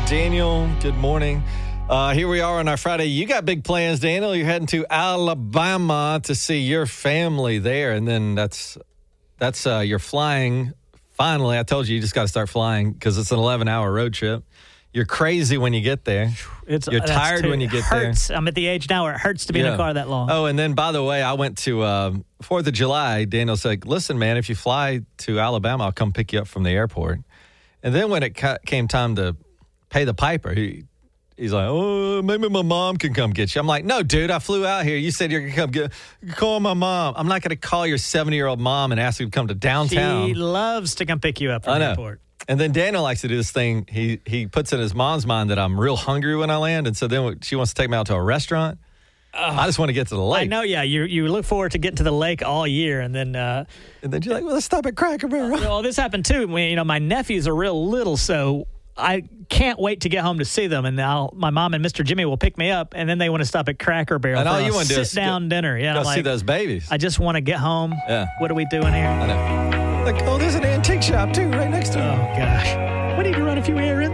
Daniel. Good morning. Here we are on our Friday. You got big plans, Daniel. You're heading to Alabama to see your family there, and then that's you're flying. Finally, I told you just got to start flying because it's an 11-hour road trip. You're crazy when you get there. You're tired when you get there. I'm at the age now where it hurts to be in a car that long. Oh, and then, by the way, I went to 4th of July. Daniel said, listen, man, if you fly to Alabama, I'll come pick you up from the airport. And then when it came time to pay the piper, he's like, oh, maybe my mom can come get you. I'm like, no, dude, I flew out here. You said you're going to call my mom. I'm not going to call your 70-year-old mom and ask her to come to downtown. She loves to come pick you up from the airport. And then Daniel likes to do this thing. He puts in his mom's mind that I'm real hungry when I land. And so then she wants to take me out to a restaurant. I just want to get to the lake. I know, yeah. You look forward to getting to the lake all year. And then you're like, well, let's stop at Cracker Barrel. Well, this happened too. When, my nephews are real little, so I can't wait to get home to see them. And now my mom and Mr. Jimmy will pick me up, and then they want to stop at Cracker Barrel and for all you a want to do is sit-down dinner. Yeah, go see those babies. I just want to get home. Yeah. What are we doing here? I know. Like, oh, there's an antique shop, too, right next to it. Oh, gosh. We need to run a few errands.